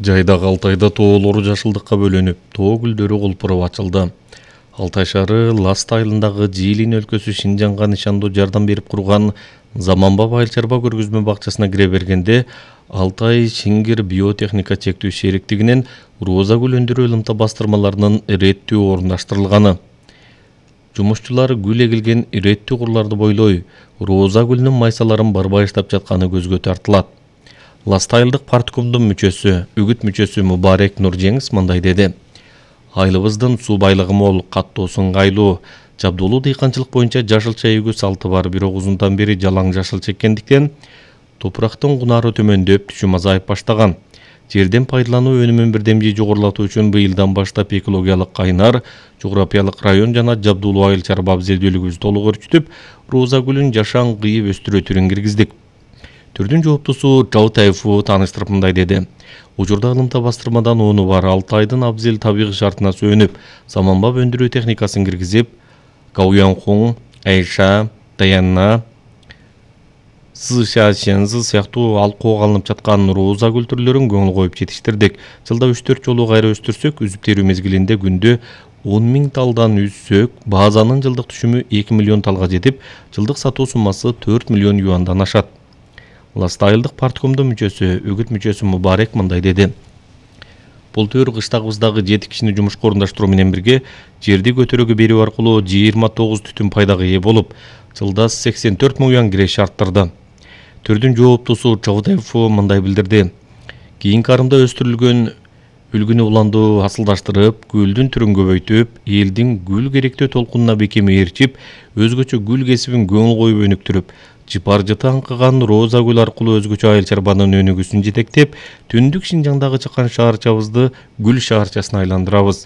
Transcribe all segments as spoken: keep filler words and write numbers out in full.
Жайдагы Алтайда тоолору жашылдыкка бөлөнүп, тоо гүлдөрү колпуроп ачылды. Алтай шаары Ласт айылындагы Жиилин өлкөсү Шинжанга нышандуу жардам берип курган Заманбап айыл чарба көргөзмө бакчасына кире бергенде Алтай Шингир биотехника чектүү шериктигинен роза гүл өндүрүү ылымта бастырмаларынын иреттүү орундаштырылганы. Жумушчулар гүл эгилген иреттүү курларды бойлой, роза гүлүнүн майсаларын барбай ыштап жатканы көзгө тартылат. Ласт айылдык парткомдун мүчөсү, үгүт мүчөсү Мубарек Нуржеңиз мындай деди. Айылыбыздын суу байлыгы мол, каттоосу ыңгайлуу, жабдуулуу дыйканчылык боюнча жашылча эгүү салты бар, бирок узундан бери жалаң жашыл чеккендиктен топурактын кунары төмөндөп, түшүм азайып баштаган. Жерден пайдалануу өнүмүн бирдемдей жогорулатуу үчүн быйылдан баштап экологиялык кайнар, жографиялык район жана жабдуулуу айыл чарба абзелдүүлүгүбүздү толук өрчүтүп, роза гүлүн жашаң кыйып өстүрүү түрүн киргиздик. Түрдүн жооптусу Чаутаеву тааныштырып мындай деди. Учурда ылымта бастырмадан ону бар Алтайдын абзел табигый шартына сүйөнүп, заманбап өндүрүү техникасын киргизип, Кауянхун, Айша, Таянна, Сышашензы сыяктуу алкоого алынып жаткан роза гүл түрлөрүн көңүл коюп жетиштирдик. Жылда үч төрт жолу кайра өстүрсөк, үзүп терүү мезгилинде күндө он миң талдан үзсөк, баазанын жылдык түшүмү эки миллион талга жетип, жылдык сатуу суммасы төрт миллион юандан ашат. Ласт айылдык парткомдун мүчөсү, үгүт мүчөсү Мубарек мындай деди. Бул төр кыштагыбыздагы жети кишини жумушка орундаштыруу менен бирге жерди көтөрөгө берүү аркылуу жыйырма тогуз түтүн пайдага ээ болуп, жылда сексен төрт миң юан киреше арттырды. Төрдүн жооптусу Чаутаеву мындай билдирди. Кийинки арымда өстүрүлгөн үлгүнү уландуу асылдаштырып, гүлдүн түрүн көбөйтүп, элдин гүл керектөө толкунуна бекем ээрчип, өзгөчө гүл кесибин көңүл коюп өнүктүрүп, жыпар-жыты аңкыган роза гүл аркылуу өзгөчө айыл чарбанын өнүгүүсүн жетектеп, түндүк Шинжаңдагы чыккан шаарчабызды гүл шаарчасына айландырабыз.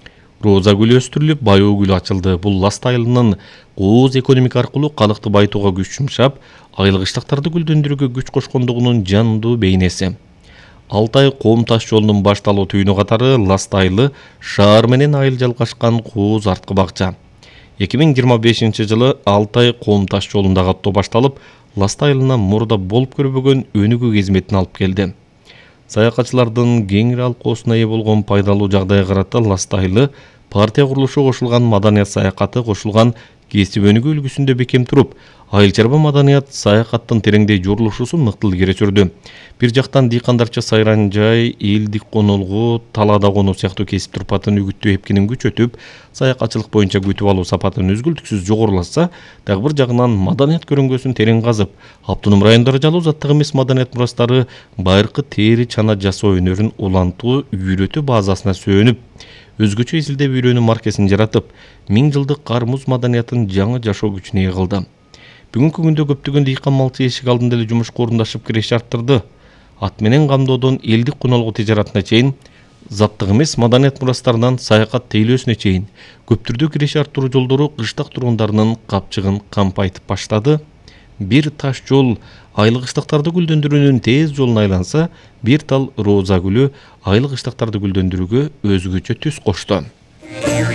Роза гүлү өстүрүлүп, байоо гүлү ачылды. Бул Ласт айылынын кооз экономика аркылуу калыкты байтууга күч жумшап, айыл кыштактарды гүлдөндүрүүгө күч кошкондугунун жандуу бейнеси. Алтай Коом таш жолунун башталуу түйүнү катары Ласт айылы шаар менен айыл жалгашкан кооз арткы бакча. эки миң жыйырма бешинчи жылы Алтай Коом таш жолундагы аттоо башталып, Ласт айылына мурда болуп көрбөгөн өнүгүү кызметін алып келди. Саякатчылардын кеңири алкоосуна ээ болгон пайдалуу жагдайга карата Ласт айылы партия курулушу кошулган маданият саякаты кошулган кесип өнүгүү үлгүсүндө бекем туруп, айыл чарба маданият саякаттын тереңдей журулушусун мыкты илгери сүрдү. Бир жактан дыйкандарча сайран-жай, элдик конолгу, талаада конуу сыяктуу кесип турпатын үгүттүү эпкинин күч өтүп, саякатчылык боюнча күтүп алуу сапатын үзгүлтүксүз жогорулатса, дагы бир жагынан маданият көрүнгөсүн терең казып, автоном райондор жалуу заттык эмес маданият мурастары байыркы тери чана жасоо өнөрүн улантуу үйрөтүү базасына сөөнүп, өзгөчө эсилдеп үйрөнүү маркесин жаратып, миң жылдык кармуз маданиятын жаңы жашоо күчүнө ээ кылды. Бүгүнкү күндө көптөгөн дыйкан малчы эшик алдында эле жумушка орундашып киреше арттырды. Ат менен камдоодон элдик конолгу тижаратына чейин, заттык эмес маданият мурастарынан саякат тейлөөсүнө чейин көптүрдүү киреше арттыруу жолдору кыштак тургундарынын капчыгын кампайтып баштады. Бир таш жол айыл кыштактарды гүлдөндүрүүнүн тез жолуна айланса, бир тал роза гүлү айыл кыштактарды гүлдөндүрүүгө өзгөчө түс кошту.